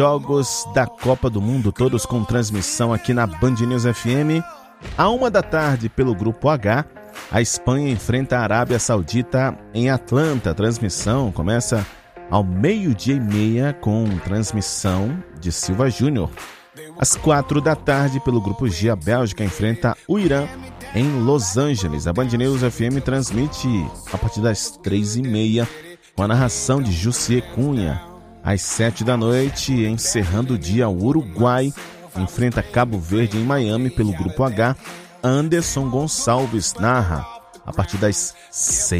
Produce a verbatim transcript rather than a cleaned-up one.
Jogos da Copa do Mundo, todos com transmissão aqui na Band News F M. À uma da tarde, pelo Grupo H, a Espanha enfrenta a Arábia Saudita em Atlanta. A transmissão começa ao meio-dia e meia com transmissão de Silva Júnior. Às quatro da tarde, pelo Grupo G, a Bélgica enfrenta o Irã em Los Angeles. A Band News F M transmite a partir das três e meia com a narração de Jussier Cunha. Às sete da noite, encerrando o dia, o Uruguai enfrenta Cabo Verde em Miami pelo Grupo H. Anderson Gonçalves narra a partir das seis.